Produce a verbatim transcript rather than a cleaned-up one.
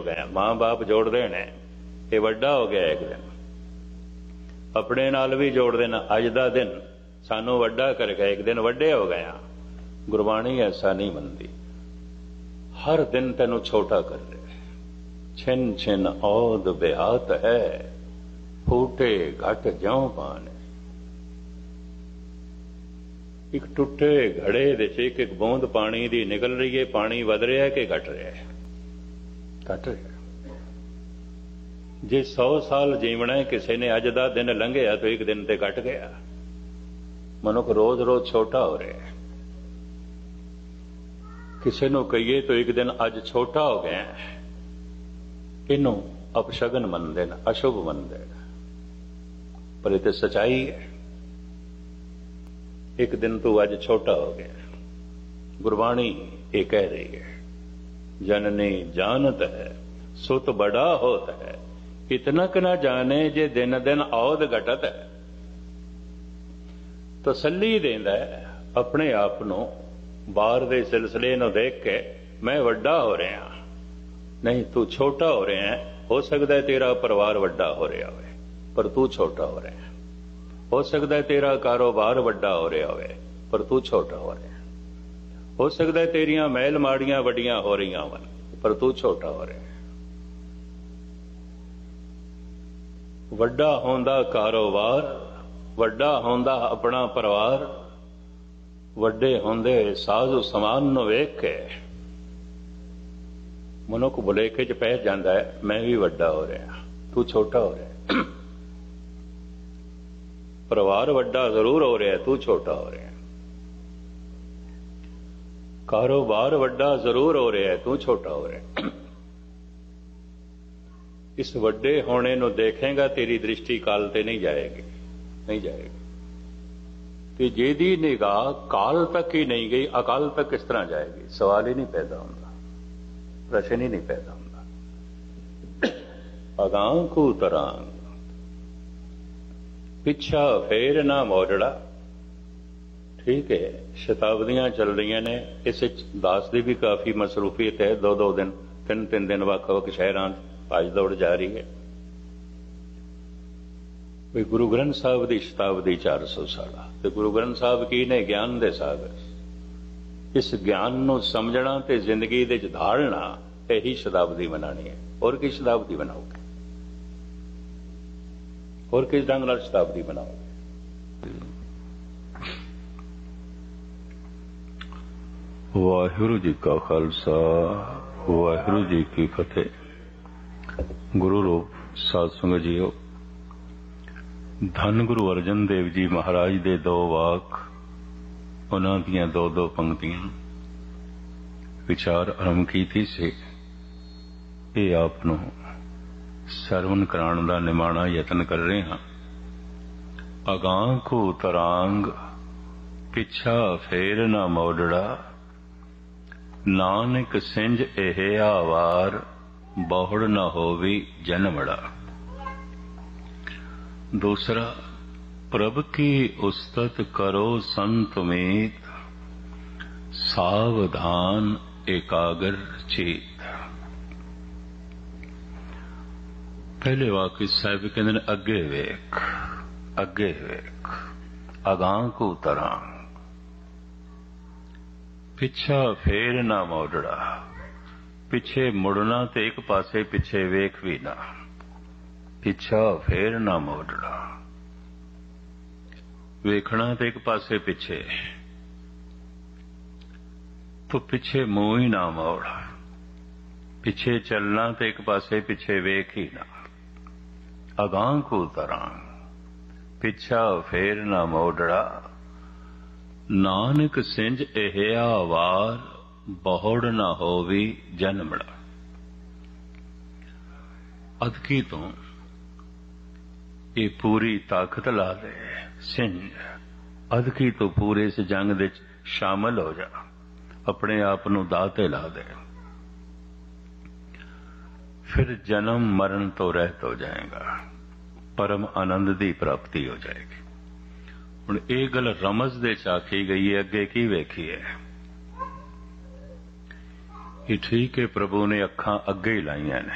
गए, माँ बाप जोड़ते ने, ये वड्डा हो गया एक दिन, अपने नाल भी जोड़ देना, अज का दिन सानू वड्डा कर गया, एक दिन वड्डे हो गए। गुरबाणी ऐसा नहीं मनती, हर दिन तेनू छोटा कर रहे। छिन छिन औद बेहात है, फूटे घट ज्यों पाने। एक टुटे घड़े दे च एक एक बूंद पानी दी निकल रही है, पानी वध रहा है कि घट रहा है? घट रहा है। जे सौ साल जीवना है, किसी ने अज का दिन लंघिया तो एक दिन ते घट गया। मनुख रोज रोज छोटा हो रहा है। किसी को कहिए तो एक दिन अज छोटा हो गया, इनू अपशगन मनते हैं, अशुभ मनते हैं, पर ये तो सच्चाई है। एक दिन तू अज छोटा हो गया। गुरबाणी ये कह रही है, जननी जानत है सुत बड़ा होत है, इतनक न जाने जे दिन दिन औद घटत है। तसल्ली देंदा है अपने आप नूं, बाहर दे सिलसिले नूं देख के मैं वड्डा हो रहा, नहीं तू छोटा हो रहा है। हो सकता है तेरा परिवार वड्डा हो रहा हो, पर तू छोटा हो रहा है। हो सकता है तेरा कारोबार वड्डा हो रहा हो, पर तू छोटा हो रहा है। हो सकता है तेरियां महल माड़ियां वड्डियां हो रही वन, पर तू छोटा हो रहा है। वड्डा होंदा कारोबार, वड्डा होंदा अपना परिवार, वड्डे होंदे साजो समान नूं वेख के मनुख भुलेखे च पै जांदा है, मैं भी वड्डा हो रहा, तू छोटा हो रहा। परिवार वड्डा जरूर हो रहा है, तू छोटा हो रहा है। कारोबार वड्डा जरूर हो रहा है, तू छोटा हो रहा है। इस वड्डे होने नूं देखेगा, तेरी दृष्टि काल ते नहीं जाएगी, नहीं जाएगी। कि जेदी निगाह काल तक ही नहीं गई, अकाल तक किस तरह जाएगी? सवाल ही नहीं पैदा होता, प्रश्न ही नहीं पैदा होता। अगां को तरांग पिछा फेर ना मोड़ड़ा। ठीक है, शताब्दियां चल रही ने, इस दास की भी काफी मसरूफियत है। दो दो दिन तीन तीन दिन वक् वक् शहरां भज दौड़ जा रही है। भी गुरु ग्रंथ साहब की शताब्दी चार सौ साल, तो गुरु ग्रंथ साहब की ने ज्ञान दे सागर। इस ज्ञान नूं समझना ते जिंदगी दे च धारना, यही शताब्दी मनानी है। और की शताब्दी बनाओगे? और किस ढंग नाल शताब्दी बनाओगे? वाहिगुरू जी का खालसा, वाहिगुरू जी की फतेह। गुरु रूप साध संगत जीओ, धन गुरु अर्जन देव जी महाराज दे दो वाक, उन्हां दियां दो दो पंक्तियां विचार आरंभ कीती से ये आप नूं सरवण कराण दा निमाणा यतन कर रहे हां। अगां को तरांग पिछा फेर ना मोड़ड़ा, नानक सिंज एह आवार, बहुड़ न होवी जन्मड़ा। दूसरा, प्रभ की उस्तत करो संत मीत, सावधान एकाग्र चीत। पहले वाक्य साहिब कहते हैं अगे वेख, अगे वेख, अगां को तरांग, पिछा फेर ना मोड़ड़ा। पिछे मुड़ना ते एक पासे पिछे वेख भी ना, पिछा फेर ना मोड़ना। वेखना ते एक पासे पिछे, तो पिछे मुंह ही ना मोड़। पिछे चलना ते एक पासे पिछे वेख ही ना। अगां को तरांग, पिछा फेर ना मोड़ड़ा, नानक सिंज एह आवार, बहुड़ न होवी जन्मड़ा। अदकी तो ये पूरी ताकत ला दे सिंज, अदकी तो पूरे इस जंग दे शामिल हो जा, अपने आप नूं दाते ला दे, फिर जन्म मरण तो रहत हो जाएगा, परम आनंद की प्राप्ति हो जाएगी। हुण ये गल रमज दे च आखी गई है, अगे की वेखी है? ये ठीक है, प्रभु ने अखां अगे ही लाइया ने,